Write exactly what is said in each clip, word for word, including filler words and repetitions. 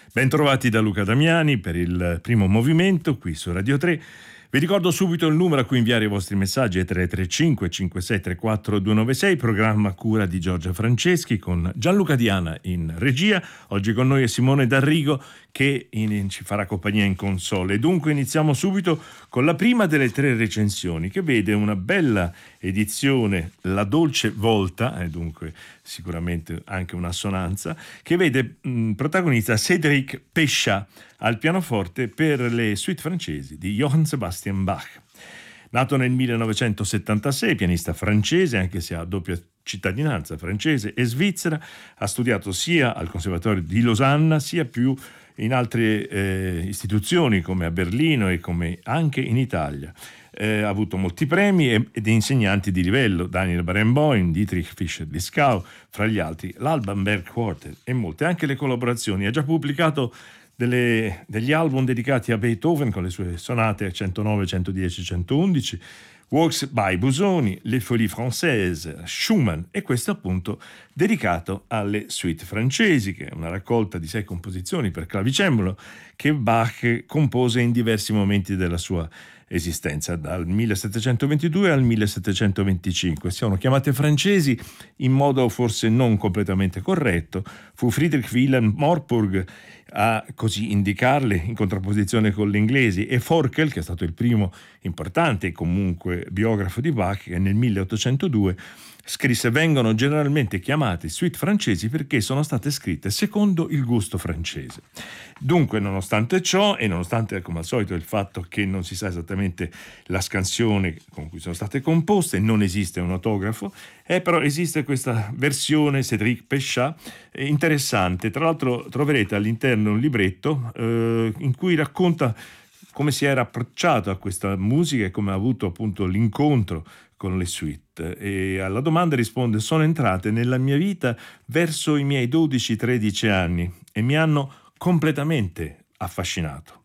Bentrovati da Luca Damiani per il primo movimento qui su Radio tre. Vi ricordo subito il numero a cui inviare i vostri messaggi è tre tre cinque cinque sei tre quattro due nove sei, programma a cura di Giorgia Franceschi con Gianluca Diana in regia. Oggi con noi è Simone D'Arrigo che in, ci farà compagnia in console. E dunque iniziamo subito con la prima delle tre recensioni che vede una bella edizione, La Dolce Volta, e dunque sicuramente anche un'assonanza, che vede mh, protagonista Cédric Pechat al pianoforte per le suite francesi di Johann Sebastian Bach. Nato nel millenovecentosettantasei, pianista francese, anche se ha doppia cittadinanza francese e svizzera, ha studiato sia al Conservatorio di Losanna sia più in altre eh, istituzioni come a Berlino e come anche in Italia. Eh, ha avuto molti premi e, ed insegnanti di livello, Daniel Barenboim, Dietrich Fischer-Dieskau, fra gli altri l'Alban Berg Quartet e molte anche le collaborazioni. Ha già pubblicato delle, degli album dedicati a Beethoven con le sue sonate centonove, centodieci, centoundici, Works by Busoni, Les Folies Françaises, Schumann, e questo appunto dedicato alle suite francesi, che è una raccolta di sei composizioni per clavicembalo che Bach compose in diversi momenti della sua esistenza, dal millesettecentoventidue al millesettecentoventicinque. Sono chiamate francesi in modo forse non completamente corretto. Fu Friedrich Wilhelm Morpurg a così indicarle in contrapposizione con le inglesi, e Forkel, che è stato il primo importante e comunque biografo di Bach, che nel milleottocentodue scrisse: vengono generalmente chiamate suite francesi perché sono state scritte secondo il gusto francese. Dunque, nonostante ciò, e nonostante come al solito il fatto che non si sa esattamente la scansione con cui sono state composte, non esiste un autografo, eh, però esiste questa versione Cédric Pechat eh, interessante. Tra l'altro troverete all'interno un libretto eh, in cui racconta come si era approcciato a questa musica e come ha avuto appunto l'incontro con le suite. E alla domanda risponde: sono entrate nella mia vita verso i miei dodici tredici anni e mi hanno completamente affascinato.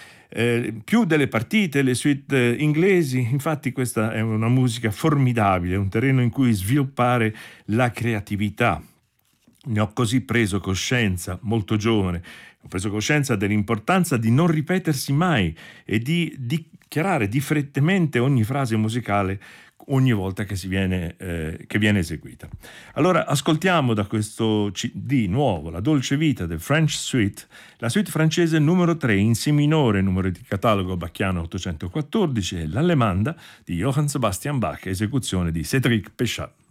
Eh, più delle partite, le suite inglesi, infatti questa è una musica formidabile, un terreno in cui sviluppare la creatività. Ne ho così preso coscienza molto giovane, ho preso coscienza dell'importanza di non ripetersi mai e di dichiarare differentemente ogni frase musicale ogni volta che si viene, eh, che viene eseguita. Allora ascoltiamo da questo C D nuovo, La Dolce Vita del French Suite, la suite francese numero tre in Si minore, numero di catalogo bacchiano ottocentoquattordici, e l'Allemanda di Johann Sebastian Bach, esecuzione di Cédric Pechat.